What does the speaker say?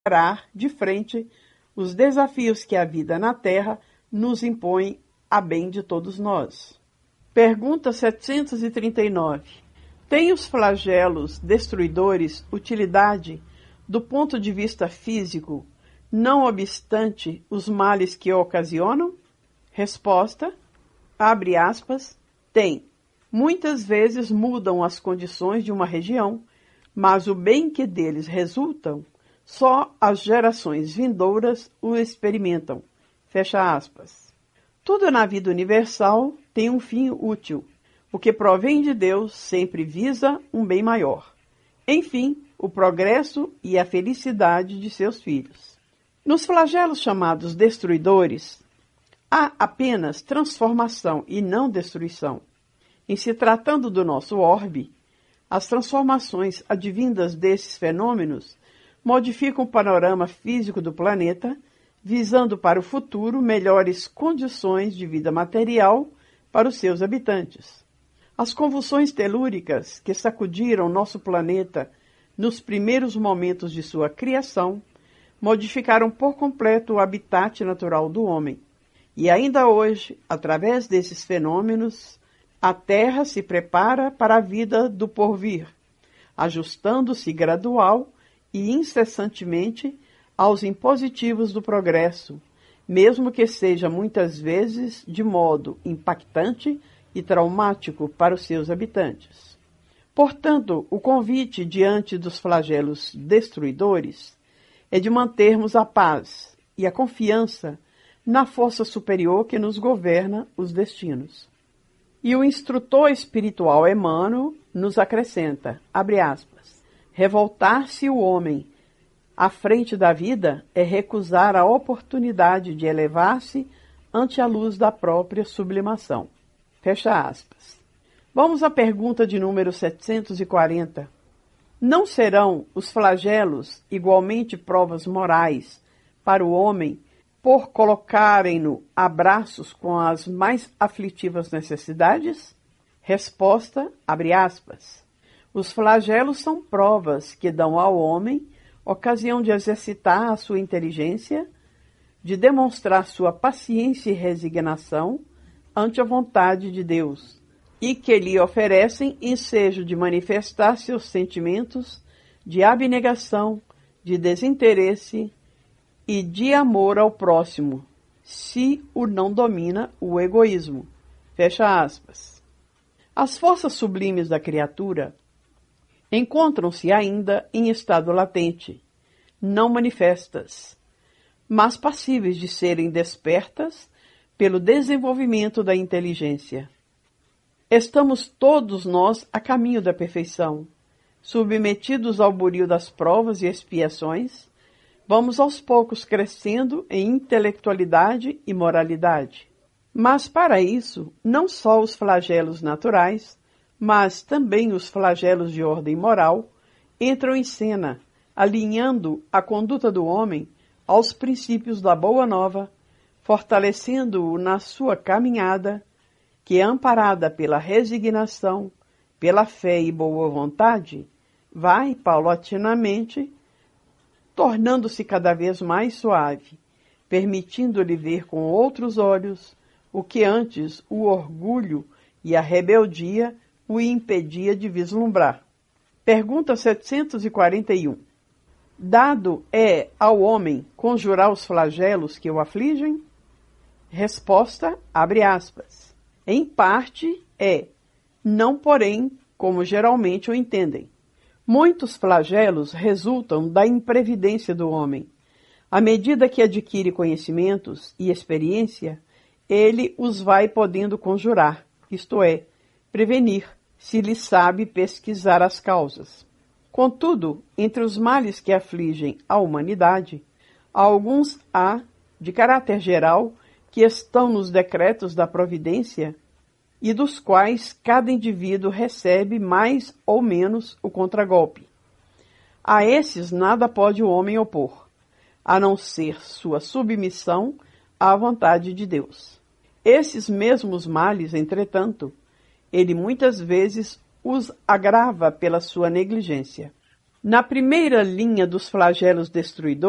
encarar de frente os desafios que a vida na Terra nos impõe a bem de todos nós. Pergunta 739. Têm os flagelos destruidores utilidade do ponto de vista físico, não obstante os males que ocasionam? Resposta, abre aspas, tem. Muitas vezes mudam as condições de uma região, mas o bem que deles resultam, só as gerações vindouras o experimentam. Fecha aspas. Tudo na vida universal tem um fim útil. O que provém de Deus sempre visa um bem maior. Enfim, o progresso e a felicidade de seus filhos. Nos flagelos chamados destruidores, há apenas transformação e não destruição. Em se tratando do nosso orbe, as transformações advindas desses fenômenos modificam o panorama físico do planeta, visando para o futuro melhores condições de vida material para os seus habitantes. As convulsões telúricas que sacudiram nosso planeta nos primeiros momentos de sua criação modificaram por completo o habitat natural do homem. E ainda hoje, através desses fenômenos, a Terra se prepara para a vida do porvir, ajustando-se gradual e incessantemente aos impositivos do progresso, mesmo que seja muitas vezes de modo impactante e traumático para os seus habitantes. Portanto, o convite diante dos flagelos destruidores é de mantermos a paz e a confiança na força superior que nos governa os destinos. E o instrutor espiritual Emmanuel nos acrescenta, abre aspas, revoltar-se o homem à frente da vida é recusar a oportunidade de elevar-se ante a luz da própria sublimação. Fecha aspas. Vamos à pergunta de número 740. Não serão os flagelos igualmente provas morais para o homem por colocarem-no a braços com as mais aflitivas necessidades? Resposta, abre aspas. Os flagelos são provas que dão ao homem ocasião de exercitar a sua inteligência, de demonstrar sua paciência e resignação ante a vontade de Deus, e que lhe oferecem ensejo de manifestar seus sentimentos de abnegação, de desinteresse e de amor ao próximo, se o não domina o egoísmo. Fecha aspas. As forças sublimes da criatura encontram-se ainda em estado latente, não manifestas, mas passíveis de serem despertas pelo desenvolvimento da inteligência. Estamos todos nós a caminho da perfeição, submetidos ao buril das provas e expiações, vamos aos poucos crescendo em intelectualidade e moralidade. Mas para isso, não só os flagelos naturais, mas também os flagelos de ordem moral entram em cena, alinhando a conduta do homem aos princípios da Boa Nova, fortalecendo-o na sua caminhada, que é amparada pela resignação, pela fé e boa vontade, vai, paulatinamente, tornando-se cada vez mais suave, permitindo-lhe ver com outros olhos o que antes o orgulho e a rebeldia o impedia de vislumbrar. Pergunta 741. Dado é ao homem conjurar os flagelos que o afligem? Resposta, abre aspas. Em parte é, não porém como geralmente o entendem. Muitos flagelos resultam da imprevidência do homem. À medida que adquire conhecimentos e experiência, ele os vai podendo conjurar, isto é, prevenir, se lhe sabe pesquisar as causas. Contudo, entre os males que afligem a humanidade, alguns há, de caráter geral, que estão nos decretos da providência e dos quais cada indivíduo recebe mais ou menos o contragolpe. A esses nada pode o homem opor, a não ser sua submissão à vontade de Deus. Esses mesmos males, entretanto, ele muitas vezes os agrava pela sua negligência. Na primeira linha dos flagelos destruidores,